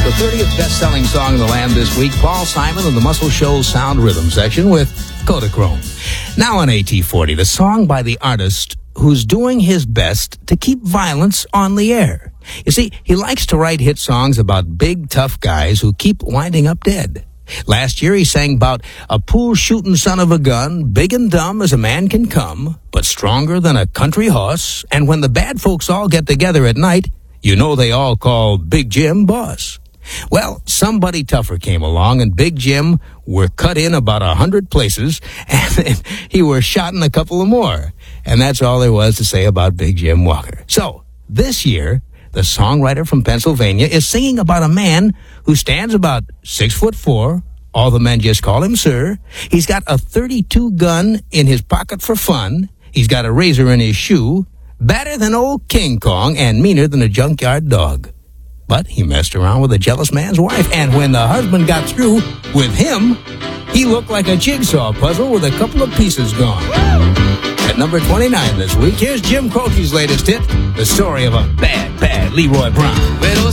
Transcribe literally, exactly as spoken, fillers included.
The thirtieth best-selling song in the land this week, Paul Simon and the Muscle Shoals Sound Rhythm section with Kodachrome. Now on A T forty, the song by the artist who's doing his best to keep violence on the air. You see, he likes to write hit songs about big, tough guys who keep winding up dead. Last year, he sang about a pool-shooting son of a gun, big and dumb as a man can come, but stronger than a country horse, and when the bad folks all get together at night, you know they all call Big Jim boss. Well, somebody tougher came along, and Big Jim were cut in about a hundred places, and he were shot in a couple of more. And that's all there was to say about Big Jim Walker. So, this year, the songwriter from Pennsylvania is singing about a man who stands about six foot four. All the men just call him sir. He's got a thirty-two gun in his pocket for fun. He's got a razor in his shoe, badder than old King Kong, and meaner than a junkyard dog. But he messed around with a jealous man's wife, and when the husband got through with him, he looked like a jigsaw puzzle with a couple of pieces gone. At number twenty-nine this week, here's Jim Croce's latest hit, the story of a bad, bad Leroy Brown. Pero